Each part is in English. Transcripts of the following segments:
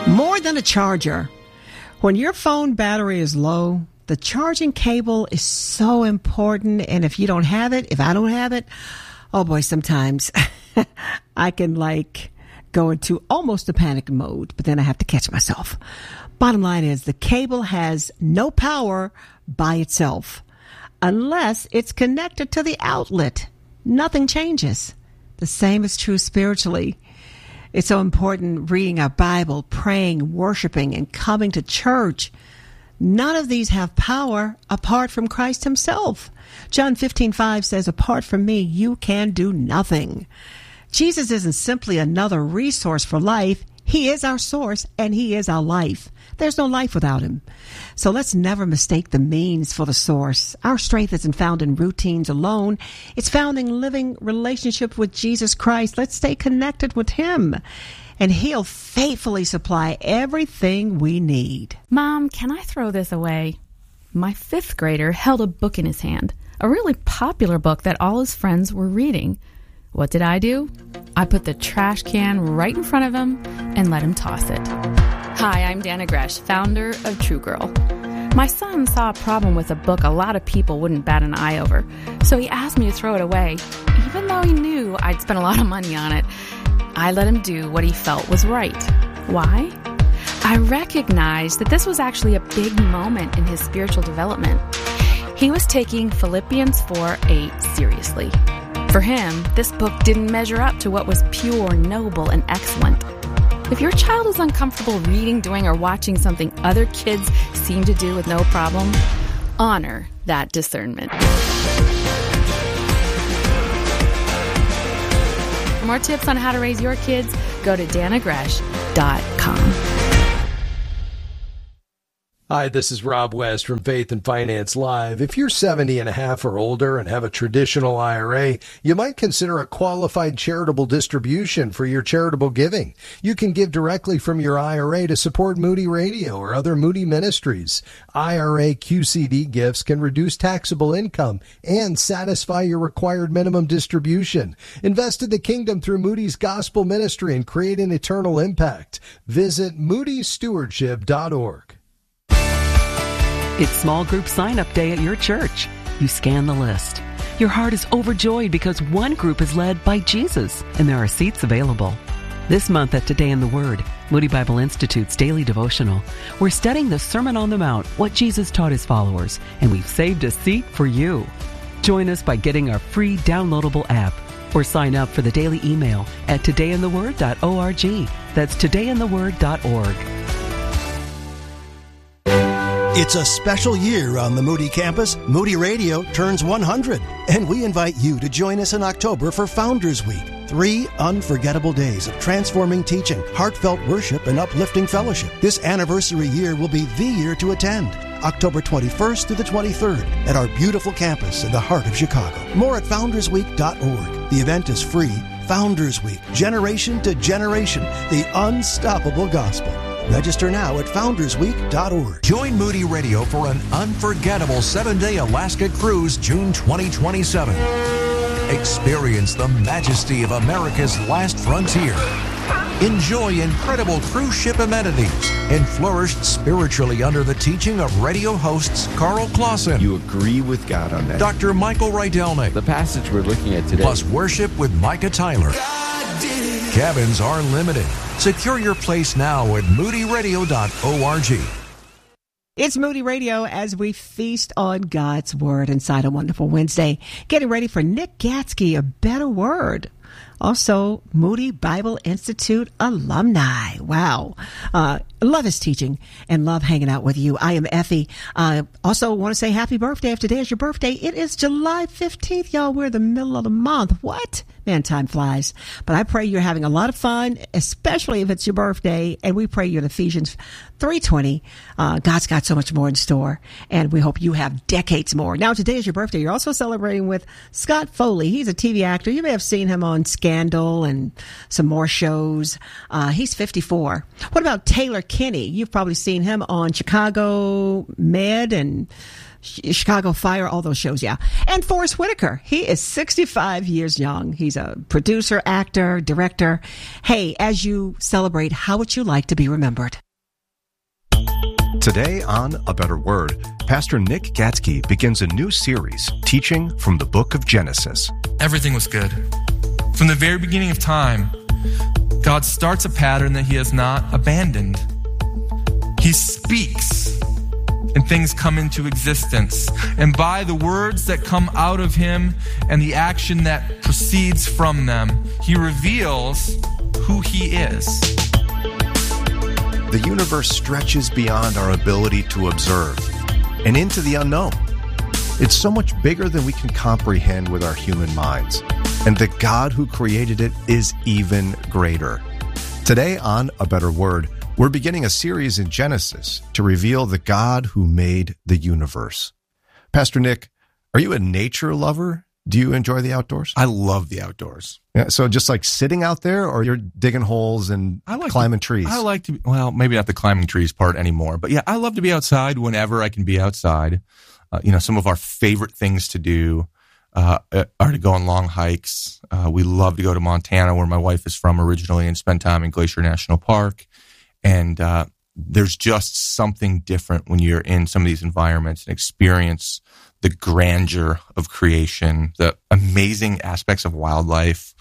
More than a charger. When your phone battery is low, the charging cable is so important. And if you don't have it, if I don't have it, oh boy, sometimes I can go into almost a panic mode, but then I have to catch myself. Bottom line is the cable has no power by itself unless it's connected to the outlet. Nothing changes. The same is true spiritually. It's so important reading our Bible, praying, worshiping, and coming to church. None of these have power apart from Christ himself. John 15:5 says, apart from me, you can do nothing. Jesus isn't simply another resource for life. He is our source, and he is our life. There's no life without him. So let's never mistake the means for the source. Our strength isn't found in routines alone. It's found in living relationship with Jesus Christ. Let's stay connected with him, and he'll faithfully supply everything we need. Mom, can I throw this away? My 5th grader held a book in his hand, a really popular book that all his friends were reading. What did I do? I put the trash can right in front of him and let him toss it. Hi, I'm Dana Gresh, founder of True Girl. My son saw a problem with a book a lot of people wouldn't bat an eye over, so he asked me to throw it away. Even though he knew I'd spent a lot of money on it, I let him do what he felt was right. Why? I recognized that this was actually a big moment in his spiritual development. He was taking Philippians 4:8 seriously. For him, this book didn't measure up to what was pure, noble, and excellent. If your child is uncomfortable reading, doing, or watching something other kids seem to do with no problem, honor that discernment. For more tips on how to raise your kids, go to danagresh.com. Hi, this is Rob West from Faith and Finance Live. If you're 70 and a half or older and have a traditional IRA, you might consider a qualified charitable distribution for your charitable giving. You can give directly from your IRA to support Moody Radio or other Moody ministries. IRA QCD gifts can reduce taxable income and satisfy your required minimum distribution. Invest in the kingdom through Moody's Gospel Ministry and create an eternal impact. Visit moodystewardship.org. It's small group sign-up day at your church. You scan the list. Your heart is overjoyed because one group is led by Jesus, and there are seats available. This month at Today in the Word, Moody Bible Institute's daily devotional, we're studying the Sermon on the Mount, what Jesus taught his followers, and we've saved a seat for you. Join us by getting our free downloadable app or sign up for the daily email at todayintheword.org. That's todayintheword.org. It's a special year on the Moody campus. Moody Radio turns 100, and we invite you to join us in October for Founders Week. 3 unforgettable days of transforming teaching, heartfelt worship, and uplifting fellowship. This anniversary year will be the year to attend. October 21st through the 23rd at our beautiful campus in the heart of Chicago. More at foundersweek.org. The event is free. Founders Week, generation to generation, the unstoppable gospel. Register now at foundersweek.org. Join Moody Radio for an unforgettable 7-day Alaska cruise, June 2027. Experience the majesty of America's last frontier. Enjoy incredible cruise ship amenities and flourish spiritually under the teaching of radio hosts Carl Clausen. You agree with God on that. Dr. Michael Rydelnik. The passage we're looking at today. Plus worship with Micah Tyler. Cabins are limited. Secure your place now at moodyradio.org. It's Moody Radio as we feast on God's Word inside a wonderful Wednesday. Getting ready for Nick Gatsky, A Better Word. Also, Moody Bible Institute alumni. Wow. Love his teaching and love hanging out with you. I am Effie. Also want to say happy birthday. If today is your birthday, it is July 15th. Y'all, we're in the middle of the month. What? Man, time flies. But I pray you're having a lot of fun, especially if it's your birthday. And we pray you're in Ephesians 3:20. God's got so much more in store, and we hope you have decades more. Now, today is your birthday. You're also celebrating with Scott Foley. He's a TV actor. You may have seen him on Scandal and some more shows. He's 54. What about Taylor Kinney? You've probably seen him on Chicago Med and Chicago Fire, all those shows, yeah. And Forrest Whitaker, he is 65 years young. He's a producer, actor, director. Hey, as you celebrate, how would you like to be remembered? Today on A Better Word, Pastor Nick Gatzke begins a new series teaching from the book of Genesis. Everything was good. From the very beginning of time, God starts a pattern that he has not abandoned. He speaks, and things come into existence. And by the words that come out of him and the action that proceeds from them, he reveals who he is. The universe stretches beyond our ability to observe and into the unknown. It's so much bigger than we can comprehend with our human minds. And the God who created it is even greater. Today on A Better Word, we're beginning a series in Genesis to reveal the God who made the universe. Pastor Nick, are you a nature lover? Do you enjoy the outdoors? I love the outdoors. Yeah, so just like sitting out there, or you're digging holes and climbing trees? I like to, well, maybe not the climbing trees part anymore, but yeah, I love to be outside whenever I can be outside. Some of our favorite things to do are to go on long hikes. We love to go to Montana, where my wife is from originally, and spend time in Glacier National Park. And there's just something different when you're in some of these environments and experience the grandeur of creation, the amazing aspects of wildlife.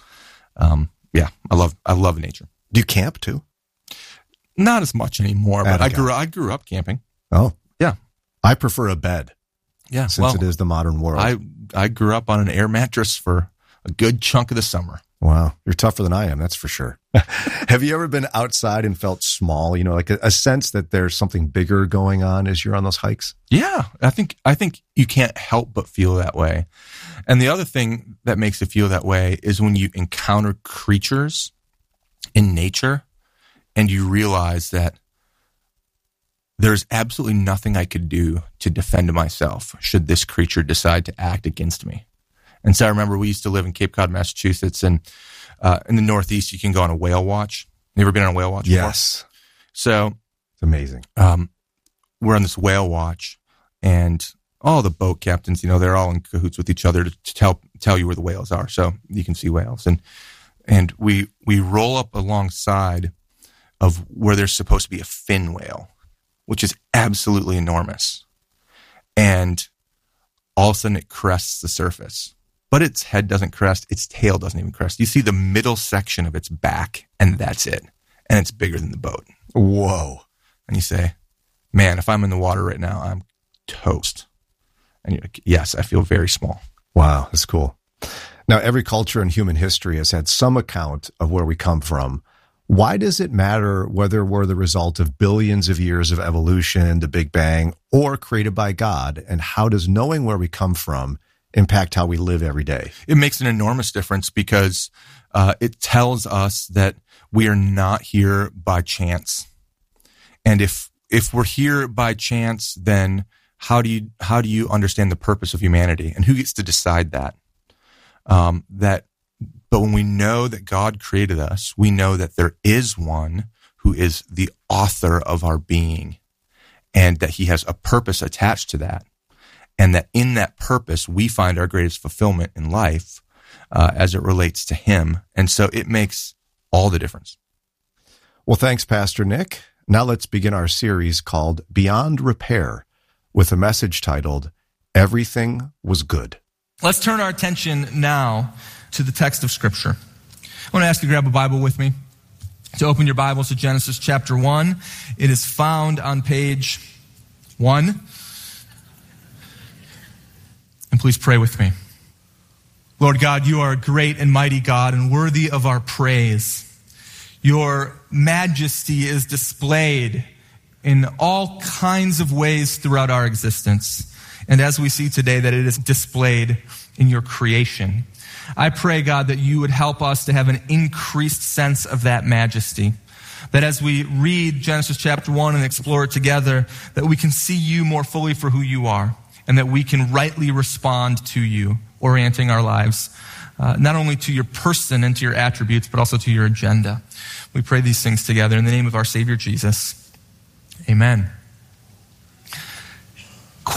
I love nature. Do you camp too? Not as much anymore, but I grew up camping. Oh, yeah. I prefer a bed. Yeah, since it is the modern world. I grew up on an air mattress for a good chunk of the summer. Wow, you're tougher than I am, that's for sure. Have you ever been outside and felt small? You know, like a sense that there's something bigger going on as you're on those hikes? Yeah, I think you can't help but feel that way. And the other thing that makes it feel that way is when you encounter creatures in nature and you realize that there's absolutely nothing I could do to defend myself should this creature decide to act against me. And so I remember we used to live in Cape Cod, Massachusetts, and in the Northeast, you can go on a whale watch. You ever been on a whale watch before? Yes. So it's amazing. We're on this whale watch, and all the boat captains, they're all in cahoots with each other to tell you where the whales are, so you can see whales. And we roll up alongside of where there's supposed to be a fin whale, which is absolutely enormous. And all of a sudden it crests the surface. But its head doesn't crest, its tail doesn't even crest. You see the middle section of its back, and that's it. And it's bigger than the boat. Whoa. And you say, man, if I'm in the water right now, I'm toast. And you're like, yes, I feel very small. Wow, that's cool. Now, every culture in human history has had some account of where we come from. Why does it matter whether we're the result of billions of years of evolution, the Big Bang, or created by God? And how does knowing where we come from impact how we live every day? It makes an enormous difference because it tells us that we are not here by chance. And if we're here by chance, then how do you understand the purpose of humanity, and who gets to decide that? But when we know that God created us, we know that there is one who is the author of our being, and that he has a purpose attached to that. And that in that purpose, we find our greatest fulfillment in life as it relates to him. And so it makes all the difference. Well, thanks, Pastor Nick. Now let's begin our series called Beyond Repair with a message titled, Everything Was Good. Let's turn our attention now to the text of Scripture. I want to ask you to grab a Bible with me, to open your Bibles to Genesis chapter 1. It is found on page 1. And please pray with me. Lord God, you are a great and mighty God and worthy of our praise. Your majesty is displayed in all kinds of ways throughout our existence. And as we see today, that it is displayed in your creation. I pray, God, that you would help us to have an increased sense of that majesty. That as we read Genesis chapter 1 and explore it together, that we can see you more fully for who you are, and that we can rightly respond to you, orienting our lives, not only to your person and to your attributes, but also to your agenda. We pray these things together in the name of our Savior Jesus. Amen.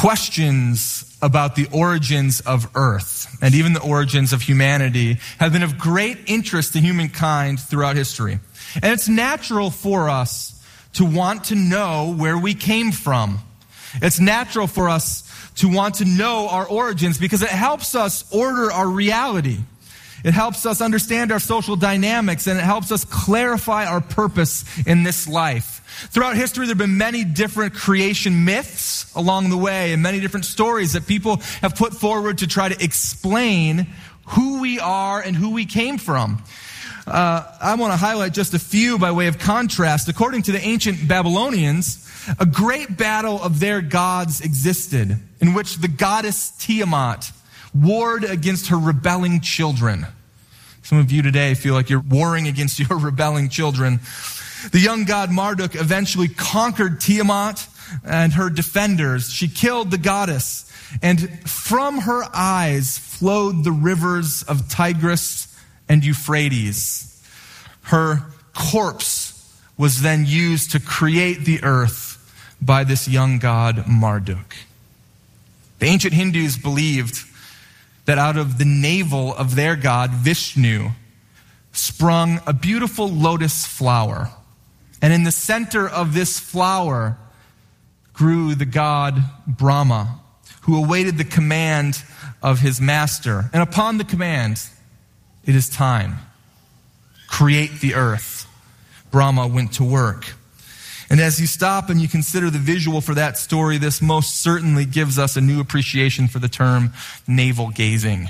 questions about the origins of Earth and even the origins of humanity have been of great interest to humankind throughout history. And it's natural for us to want to know where we came from. It's natural for us to want to know our origins because it helps us order our reality. It helps us understand our social dynamics, and it helps us clarify our purpose in this life. Throughout history, there have been many different creation myths along the way and many different stories that people have put forward to try to explain who we are and who we came from. I want to highlight just a few by way of contrast. According to the ancient Babylonians, a great battle of their gods existed in which the goddess Tiamat warred against her rebelling children. Some of you today feel like you're warring against your rebelling children. The young god Marduk eventually conquered Tiamat and her defenders. She killed the goddess, and from her eyes flowed the rivers of Tigris and Euphrates. Her corpse was then used to create the earth by this young god Marduk. The ancient Hindus believed that out of the navel of their god Vishnu sprung a beautiful lotus flower. And in the center of this flower grew the god Brahma, who awaited the command of his master. And upon the command, it is time. Create the earth. Brahma went to work. And as you stop and you consider the visual for that story, this most certainly gives us a new appreciation for the term navel gazing.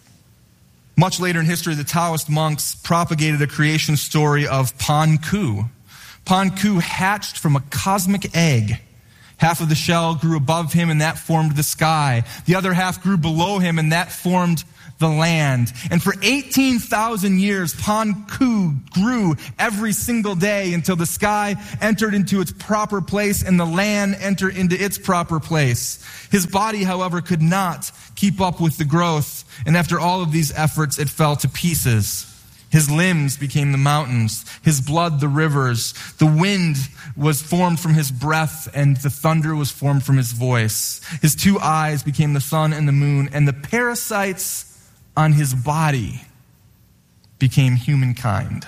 Much later in history, the Taoist monks propagated a creation story of Pan Ku. Pan Ku hatched from a cosmic egg. Half of the shell grew above him, and that formed the sky. The other half grew below him, and that formed the land. And for 18,000 years, Pan Ku grew every single day until the sky entered into its proper place and the land entered into its proper place. His body, however, could not keep up with the growth, and after all of these efforts, it fell to pieces. His limbs became the mountains, his blood the rivers. The wind was formed from his breath, and the thunder was formed from his voice. His two eyes became the sun and the moon, and the parasites on his body became humankind.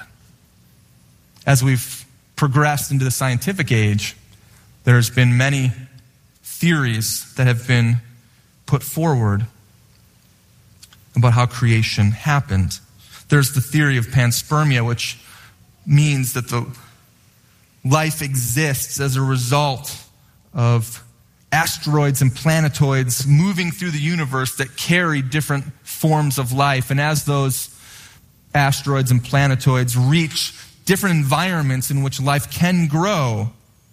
As we've progressed into the scientific age, there's been many theories that have been put forward about how creation happened. There's the theory of panspermia, which means that the life exists as a result of asteroids and planetoids moving through the universe that carry different forms of life. And as those asteroids and planetoids reach different environments in which life can grow,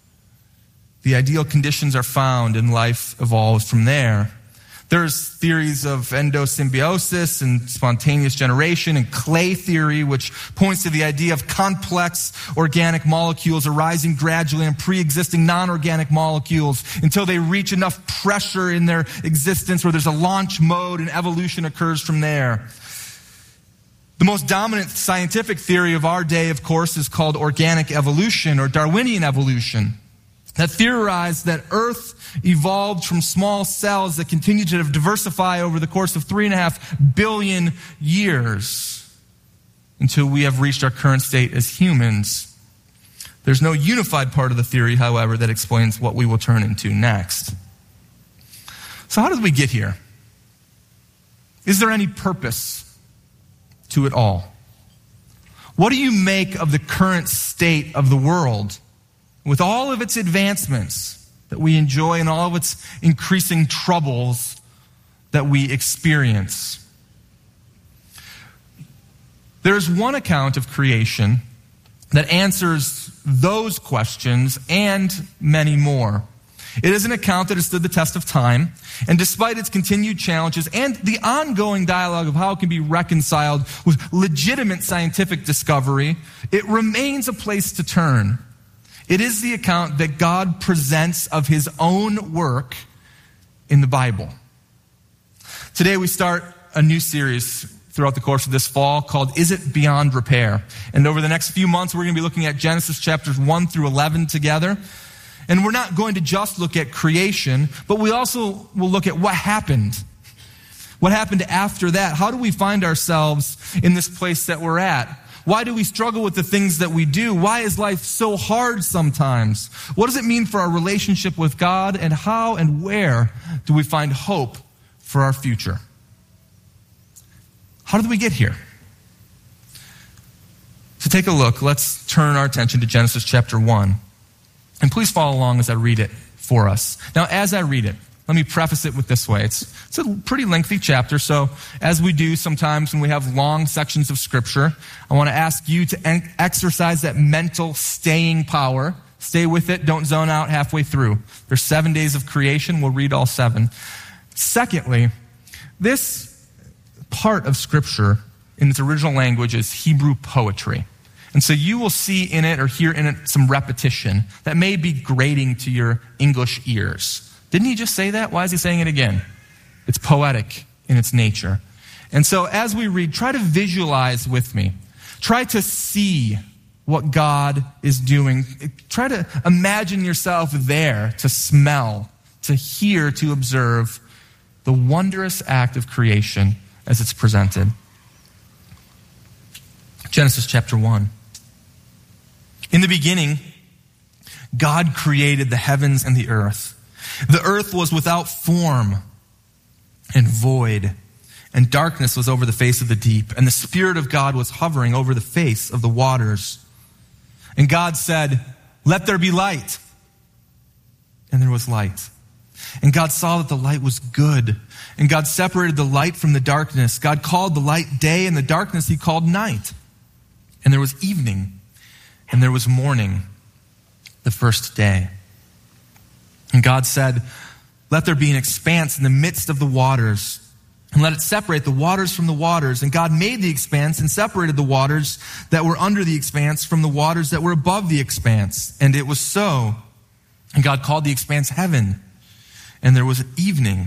the ideal conditions are found and life evolves from there. There's theories of endosymbiosis and spontaneous generation and clay theory, which points to the idea of complex organic molecules arising gradually in pre-existing non-organic molecules until they reach enough pressure in their existence where there's a launch mode and evolution occurs from there. The most dominant scientific theory of our day, of course, is called organic evolution or Darwinian evolution, that theorized that Earth evolved from small cells that continue to diversify over the course of 3.5 billion years until we have reached our current state as humans. There's no unified part of the theory, however, that explains what we will turn into next. So how did we get here? Is there any purpose to it all? What do you make of the current state of the world? With all of its advancements that we enjoy and all of its increasing troubles that we experience. There's one account of creation that answers those questions and many more. It is an account that has stood the test of time, and despite its continued challenges and the ongoing dialogue of how it can be reconciled with legitimate scientific discovery, it remains a place to turn. It is the account that God presents of his own work in the Bible. Today we start a new series throughout the course of this fall called Is It Beyond Repair? And over the next few months we're going to be looking at Genesis chapters 1 through 11 together. And we're not going to just look at creation, but we also will look at what happened. What happened after that? How do we find ourselves in this place that we're at? Why do we struggle with the things that we do? Why is life so hard sometimes? What does it mean for our relationship with God? And how and where do we find hope for our future? How did we get here? To take a look, let's turn our attention to Genesis chapter 1. And please follow along as I read it for us. Now, as I read it, let me preface it with this way. It's a pretty lengthy chapter, so as we do sometimes when we have long sections of Scripture, I want to ask you to exercise that mental staying power. Stay with it. Don't zone out halfway through. There's 7 days of creation. We'll read all 7. Secondly, this part of Scripture in its original language is Hebrew poetry. And so you will see in it or hear in it some repetition that may be grating to your English ears. Didn't he just say that? Why is he saying it again? It's poetic in its nature. And so as we read, try to visualize with me. Try to see what God is doing. Try to imagine yourself there, to smell, to hear, to observe the wondrous act of creation as it's presented. Genesis chapter 1. In the beginning, God created the heavens and the earth. The earth was without form and void, and darkness was over the face of the deep, and the Spirit of God was hovering over the face of the waters. And God said, "Let there be light." And there was light. And God saw that the light was good. And God separated the light from the darkness. God called the light day, and the darkness he called night. And there was evening, and there was morning, the first day. And God said, "Let there be an expanse in the midst of the waters, and let it separate the waters from the waters." And God made the expanse and separated the waters that were under the expanse from the waters that were above the expanse. And it was so. And God called the expanse heaven. And there was evening,